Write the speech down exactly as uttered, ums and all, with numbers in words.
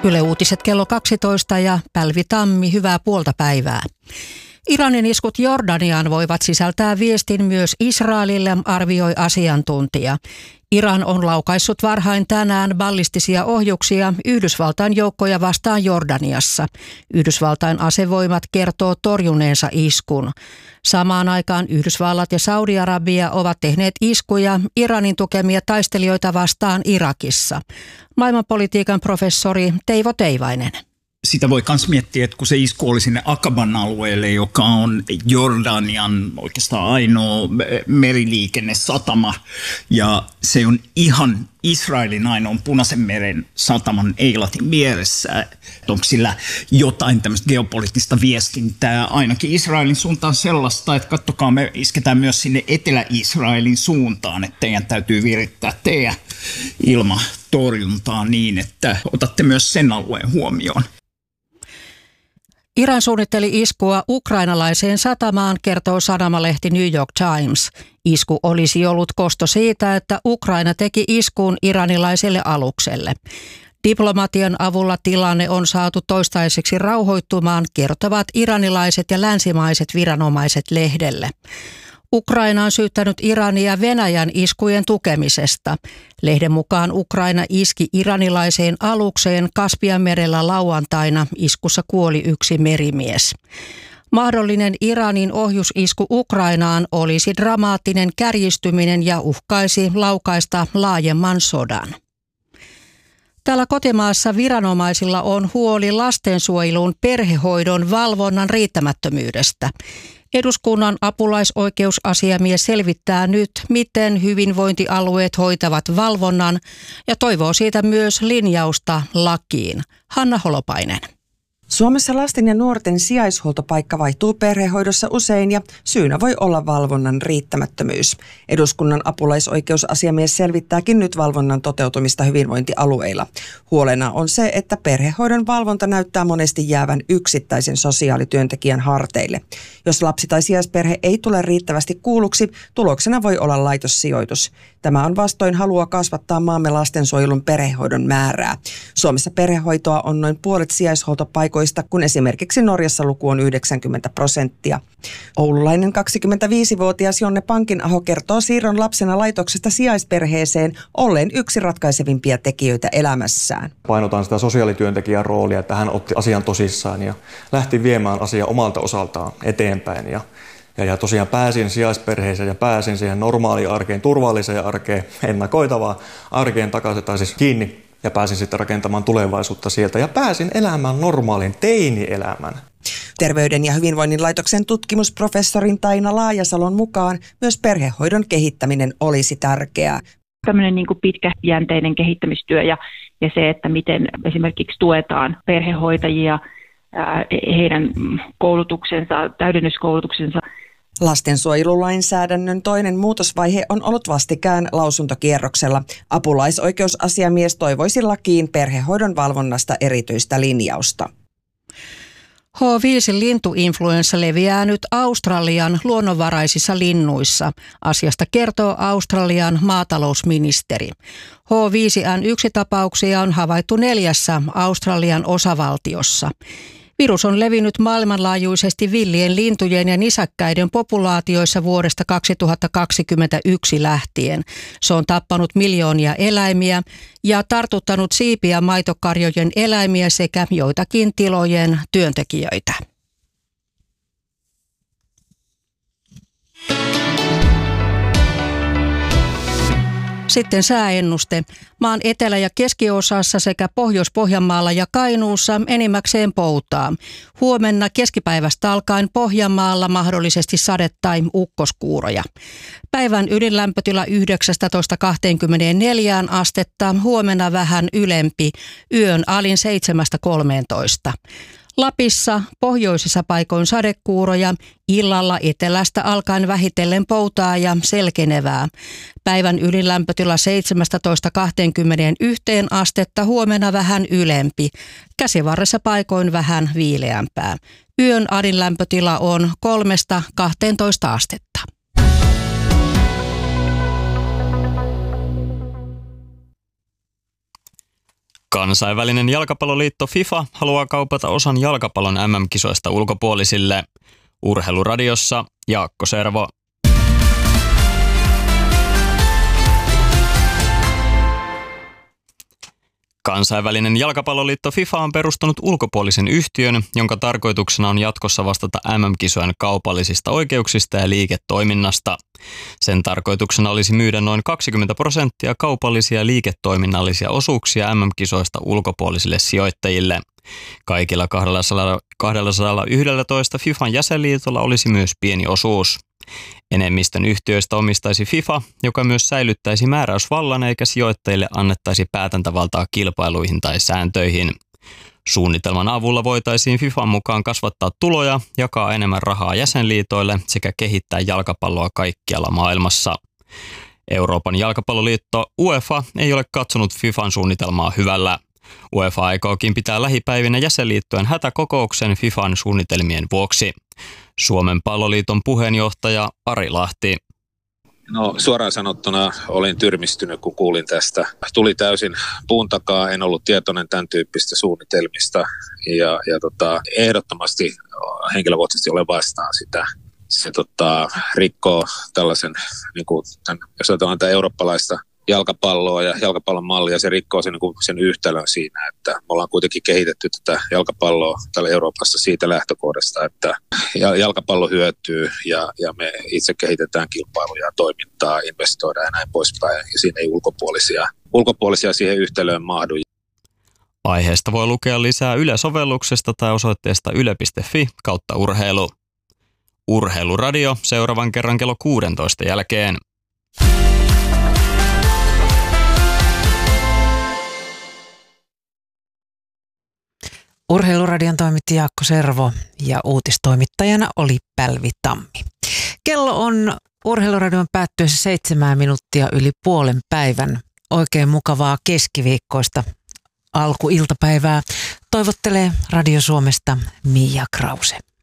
Yle Uutiset kello kaksitoista ja Pälvi Tammi, hyvää puolta päivää. Iranin iskut Jordaniaan voivat sisältää viestin myös Israelille, arvioi asiantuntija. Iran on laukaissut varhain tänään ballistisia ohjuksia Yhdysvaltain joukkoja vastaan Jordaniassa. Yhdysvaltain asevoimat kertoo torjuneensa iskun. Samaan aikaan Yhdysvallat ja Saudi-Arabia ovat tehneet iskuja Iranin tukemia taistelijoita vastaan Irakissa. Maailmanpolitiikan professori Teivo Teivainen. Sitä voi myös miettiä, että kun se isku oli sinne Akaban alueelle, joka on Jordanian oikeastaan ainoa meriliikennesatama, ja se on ihan Israelin ainoan Punaisen meren sataman Eilatin vieressä. Onko sillä jotain tämmöistä geopoliittista viestintää ainakin Israelin suuntaan sellaista, että katsokaa, me isketään myös sinne Etelä-Israelin suuntaan, että teidän täytyy virittää teidän ilmatorjuntaa niin, että otatte myös sen alueen huomioon. Iran suunnitteli iskua ukrainalaiseen satamaan, kertoo sanomalehti New York Times. Isku olisi ollut kosto siitä, että Ukraina teki iskun iranilaiselle alukselle. Diplomatian avulla tilanne on saatu toistaiseksi rauhoittumaan, kertovat iranilaiset ja länsimaiset viranomaiset lehdelle. Ukraina on syyttänyt Irania Venäjän iskujen tukemisesta. Lehden mukaan Ukraina iski iranilaiseen alukseen Kaspianmerellä lauantaina. Iskussa kuoli yksi merimies. Mahdollinen Iranin ohjusisku Ukrainaan olisi dramaattinen kärjistyminen ja uhkaisi laukaista laajemman sodan. Täällä kotimaassa viranomaisilla on huoli lastensuojelun perhehoidon valvonnan riittämättömyydestä. Eduskunnan apulaisoikeusasiamies selvittää nyt, miten hyvinvointialueet hoitavat valvonnan ja toivoo siitä myös linjausta lakiin. Hanna Holopainen. Suomessa lasten ja nuorten sijaishuoltopaikka vaihtuu perhehoidossa usein ja syynä voi olla valvonnan riittämättömyys. Eduskunnan apulaisoikeusasiamies selvittääkin nyt valvonnan toteutumista hyvinvointialueilla. Huolena on se, että perhehoidon valvonta näyttää monesti jäävän yksittäisen sosiaalityöntekijän harteille. Jos lapsi tai sijaisperhe ei tule riittävästi kuulluksi, tuloksena voi olla laitossijoitus. Tämä on vastoin halua kasvattaa maamme lastensuojelun perhehoidon määrää. Suomessa perhehoitoa on noin puolet sijaishuoltopaikoista, kun esimerkiksi Norjassa luku on yhdeksänkymmentä prosenttia. Oululainen kaksikymmentäviisivuotias Jonne Pankinaho kertoo siirron lapsena laitoksesta sijaisperheeseen olleen yksi ratkaisevimpia tekijöitä elämässään. Painotan sitä sosiaalityöntekijän roolia, että hän otti asian tosissaan ja lähti viemään asiaa omalta osaltaan eteenpäin. Ja Ja, ja tosiaan pääsin sijaisperheeseen ja pääsin siihen normaaliin arkeen, turvalliseen arkeen, ennakoitavaan arkeen takaisin tai siis kiinni ja pääsin sitten rakentamaan tulevaisuutta sieltä ja pääsin elämään normaalin teini-elämän. Terveyden ja hyvinvoinnin laitoksen tutkimusprofessorin Taina Laajasalon mukaan myös perhehoidon kehittäminen olisi tärkeää. Tämmöinen niin kuin pitkäjänteinen kehittämistyö ja, ja se, että miten esimerkiksi tuetaan perhehoitajia, ää, heidän koulutuksensa, täydennyskoulutuksensa. Lastensuojelulainsäädännön toinen muutosvaihe on ollut vastikään lausuntokierroksella. Apulaisoikeusasiamies toivoisi lakiin perhehoidon valvonnasta erityistä linjausta. H viisi lintuinfluenssa leviää nyt Australian luonnonvaraisissa linnuissa. Asiasta kertoo Australian maatalousministeri. H viisi N yksi -tapauksia on havaittu neljässä Australian osavaltiossa. Virus on levinnyt maailmanlaajuisesti villien lintujen ja nisäkkäiden populaatioissa vuodesta kaksituhattakaksikymmentäyksi lähtien. Se on tappanut miljoonia eläimiä ja tartuttanut siipi- ja maitokarjojen eläimiä sekä joitakin tilojen työntekijöitä. Sitten sääennuste. Maan etelä- ja keskiosassa sekä Pohjois-Pohjanmaalla ja Kainuussa enimmäkseen poutaa. Huomenna keskipäivästä alkaen Pohjanmaalla mahdollisesti sade- tai ukkoskuuroja. Päivän ydinlämpötila yhdeksäntoista kaksikymmentäneljä astetta, huomenna vähän ylempi, yön alin seitsemästä kolmeentoista. Lapissa pohjoisissa paikoin sadekuuroja, illalla etelästä alkaen vähitellen poutaa ja selkenevää. Päivän ydinlämpötila seitsemästätoista kahteenkymmeneenyhteen astetta, huomenna vähän ylempi. Käsivarressa paikoin vähän viileämpää. Yön ydinlämpötila on kolmesta kahteentoista astetta. Kansainvälinen jalkapalloliitto FIFA haluaa kaupata osan jalkapallon M M-kisoista ulkopuolisille. Urheiluradiossa Jaakko Servo. Kansainvälinen jalkapalloliitto FIFA on perustanut ulkopuolisen yhtiön, jonka tarkoituksena on jatkossa vastata M M-kisojen kaupallisista oikeuksista ja liiketoiminnasta. Sen tarkoituksena olisi myydä noin kaksikymmentä prosenttia kaupallisia liiketoiminnallisia osuuksia M M-kisoista ulkopuolisille sijoittajille. Kaikilla kaksisataayksitoista FIFAn jäsenliitolla olisi myös pieni osuus. Enemmistön yhtiöistä omistaisi FIFA, joka myös säilyttäisi määräysvallan eikä sijoittajille annettaisi päätäntävaltaa kilpailuihin tai sääntöihin. Suunnitelman avulla voitaisiin FIFAn mukaan kasvattaa tuloja, jakaa enemmän rahaa jäsenliitoille sekä kehittää jalkapalloa kaikkialla maailmassa. Euroopan jalkapalloliitto UEFA ei ole katsonut FIFAn suunnitelmaa hyvällä. UEFA aikookin pitää lähipäivinä jäsenliittojen hätäkokouksen FIFAn suunnitelmien vuoksi. Suomen palloliiton puheenjohtaja Ari Lahti. No suoraan sanottuna olin tyrmistynyt, kun kuulin tästä. Tuli täysin puun takaa, en ollut tietoinen tämän tyyppistä suunnitelmista ja, ja tota, ehdottomasti henkilökohtaisesti olen vastaan sitä. Se tota, rikkoo tällaisen, niin kuin tämän, jos ajatellaan tätä eurooppalaista jalkapalloa ja jalkapallon mallia, se rikkoo sen, niin kuin sen yhtälön siinä, että me ollaan kuitenkin kehitetty tätä jalkapalloa täällä Euroopassa siitä lähtökohdasta, että jalkapallo hyötyy ja, ja me itse kehitetään kilpailuja, toimintaa, investoidaan ja näin poispäin, ja siinä ei ulkopuolisia, ulkopuolisia siihen yhtälöön mahdu. Aiheesta voi lukea lisää Yle-sovelluksesta tai osoitteesta yle piste fi kautta urheilu. Urheiluradio seuraavan kerran kello kuusitoista jälkeen. Urheiluradion toimitti Jaakko Servo ja uutistoimittajana oli Pälvi Tammi. Kello on Urheiluradion päättyessä seitsemän minuuttia yli puolen päivän. Oikein mukavaa keskiviikkoista alkuiltapäivää toivottelee Radio Suomesta Mia Krause.